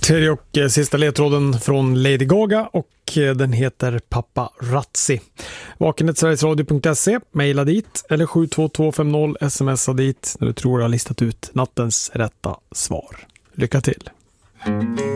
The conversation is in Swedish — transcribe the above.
Tredje och sista ledtråden från Lady Gaga och den heter Paparazzi. Vakenhetsverigesradio.se, mejla dit eller 72250 smsa dit när du tror du har listat ut nattens rätta svar. Lycka till!